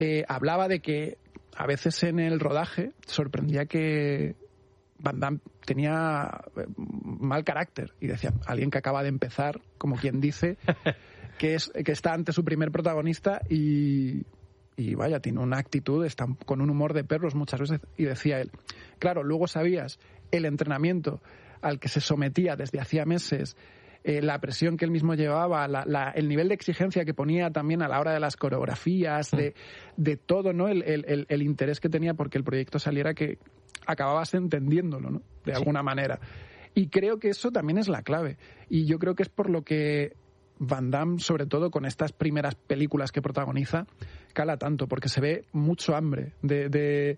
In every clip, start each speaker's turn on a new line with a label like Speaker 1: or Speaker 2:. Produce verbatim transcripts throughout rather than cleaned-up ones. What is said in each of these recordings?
Speaker 1: eh, hablaba de que a veces en el rodaje sorprendía que Van Damme tenía mal carácter y decía, alguien que acaba de empezar, como quien dice, que es que está ante su primer protagonista y, y vaya, tiene una actitud, está con un humor de perros muchas veces. Y decía él, claro, luego sabías el entrenamiento al que se sometía desde hacía meses, eh, la presión que él mismo llevaba, la, la, el nivel de exigencia que ponía también a la hora de las coreografías, de, de todo, ¿no? El, el, el interés que tenía porque el proyecto saliera, que acababas entendiéndolo, ¿no? De alguna sí. manera. Y creo que eso también es la clave. Y yo creo que es por lo que Van Damme, sobre todo con estas primeras películas que protagoniza, cala tanto, porque se ve mucho hambre de, de,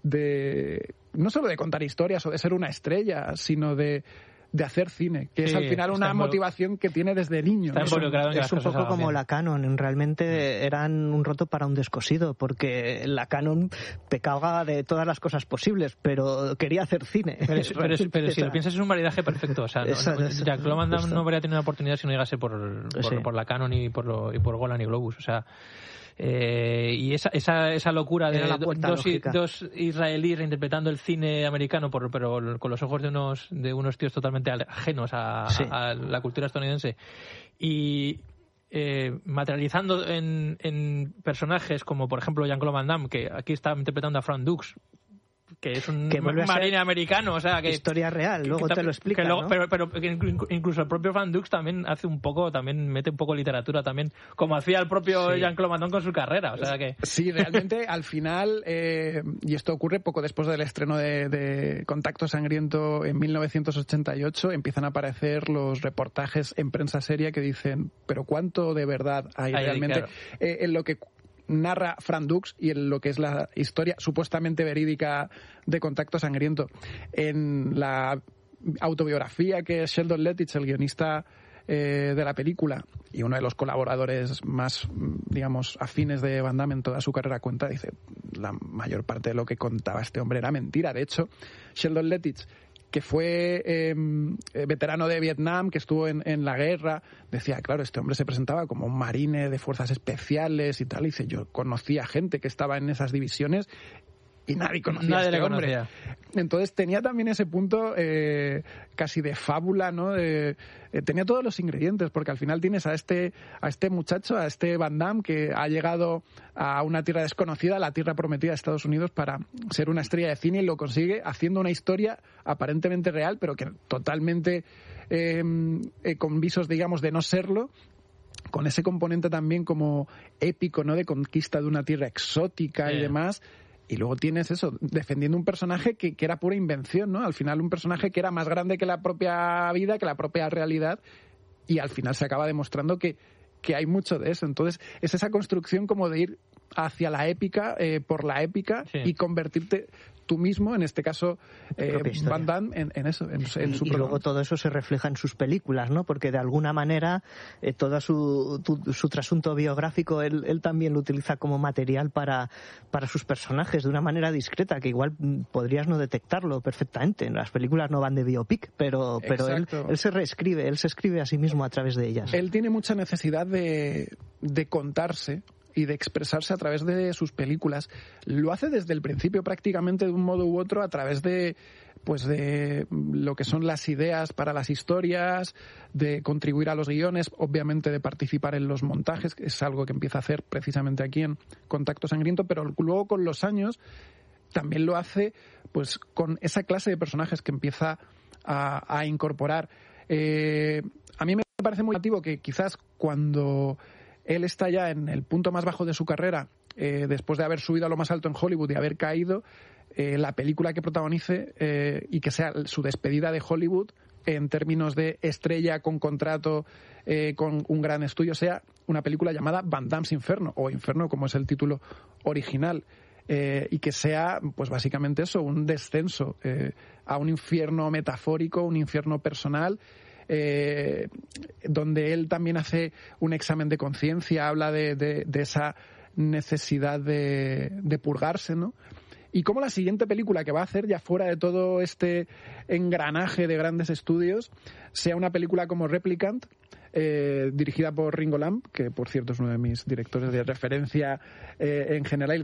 Speaker 1: de no solo de contar historias o de ser una estrella, sino de, de hacer cine, que sí, es al final una motivación que tiene desde niño.
Speaker 2: Está involucrado en
Speaker 3: es un poco como
Speaker 2: bien.
Speaker 3: la Canon, realmente eran un roto para un descosido, porque la Canon pecaba de todas las cosas posibles, pero quería hacer cine.
Speaker 2: Pero, es, pero, es, pero si lo piensas es un maridaje perfecto, o sea, no,
Speaker 3: esa,
Speaker 2: no,
Speaker 3: esa,
Speaker 2: Jean-Claude Van Damme no habría tenido una oportunidad si no llegase por, por,
Speaker 3: sí.
Speaker 2: por la Canon y por, lo, y por Golan y Globus, o sea... Eh, y esa, esa, esa locura de dos, dos israelíes reinterpretando el cine americano por, pero con los ojos de unos de unos tíos totalmente ajenos a, sí. a, a la cultura estadounidense y eh, materializando en, en personajes como por ejemplo Jean-Claude Van Damme, que aquí está interpretando a Frank Dux, que es un
Speaker 3: que
Speaker 2: marine americano, o sea, que
Speaker 3: historia real, que, luego
Speaker 2: que,
Speaker 3: te lo explica,
Speaker 2: que luego,
Speaker 3: ¿no?
Speaker 2: pero, pero incluso el propio Van Dux también hace un poco, también mete un poco de literatura también, como hacía el propio sí. Jean-Claude Van Damme con su carrera, o sea que...
Speaker 1: Sí, realmente al final, eh, y esto ocurre poco después del estreno de, de Contacto Sangriento en mil novecientos ochenta y ocho, empiezan a aparecer los reportajes en prensa seria que dicen, pero ¿cuánto de verdad hay Ahí, realmente claro. eh, en lo que narra Frank Dux y en lo que es la historia supuestamente verídica de Contacto Sangriento? En la autobiografía que Sheldon Lettich, el guionista eh, de la película y uno de los colaboradores más, digamos, afines de Van Damme en toda su carrera, cuenta, dice, la mayor parte de lo que contaba este hombre era mentira. De hecho, Sheldon Lettich, que fue eh, veterano de Vietnam, que estuvo en, en la guerra, decía, claro, este hombre se presentaba como un marine de fuerzas especiales y tal, y dice, yo conocía gente que estaba en esas divisiones y nadie conocía
Speaker 2: nadie
Speaker 1: a este
Speaker 2: le
Speaker 1: hombre.
Speaker 2: Conocía.
Speaker 1: Entonces tenía también ese punto eh, casi de fábula, ¿no? De, eh, tenía todos los ingredientes, porque al final tienes a este a este muchacho, a este Van Damme, que ha llegado a una tierra desconocida, la tierra prometida de Estados Unidos, para ser una estrella de cine, y lo consigue haciendo una historia aparentemente real, pero que totalmente eh, eh, con visos, digamos, de no serlo, con ese componente también como épico, ¿no? De conquista de una tierra exótica sí. y demás. Y luego tienes eso, defendiendo un personaje que, que era pura invención, ¿no? Al final un personaje que era más grande que la propia vida, que la propia realidad, y al final se acaba demostrando que, que hay mucho de eso. Entonces es esa construcción como de ir hacia la épica, eh, por la épica, sí. y convertirte tú mismo, en este caso eh, Van Damme, en, en eso, en, en
Speaker 3: y,
Speaker 1: su
Speaker 3: y luego todo eso se refleja en sus películas, ¿no? Porque de alguna manera eh, todo su, tu, su trasunto biográfico él, él también lo utiliza como material para, para sus personajes de una manera discreta, que igual podrías no detectarlo perfectamente. Las películas no van de biopic, pero, pero él, él se reescribe, él se escribe a sí mismo a través de ellas.
Speaker 1: Él tiene mucha necesidad de, de contarse y de expresarse a través de sus películas. Lo hace desde el principio prácticamente de un modo u otro a través de, pues de lo que son las ideas para las historias, de contribuir a los guiones, obviamente de participar en los montajes, que es algo que empieza a hacer precisamente aquí en Contacto Sangriento, pero luego con los años también lo hace pues con esa clase de personajes que empieza a, a incorporar. Eh, a mí me parece muy llamativo que quizás cuando él está ya en el punto más bajo de su carrera, eh, después de haber subido a lo más alto en Hollywood y haber caído, eh, la película que protagonice eh, y que sea su despedida de Hollywood en términos de estrella con contrato, eh, con un gran estudio, sea una película llamada Van Damme's Inferno, o Inferno como es el título original, eh, y que sea pues básicamente eso, un descenso eh, a un infierno metafórico, un infierno personal, Eh, donde él también hace un examen de conciencia, habla de, de, de esa necesidad de, de purgarse, ¿no? Y como la siguiente película que va a hacer, ya fuera de todo este engranaje de grandes estudios, sea una película como Replicant, eh, dirigida por Ringo Lam, que por cierto es uno de mis directores de referencia eh, en general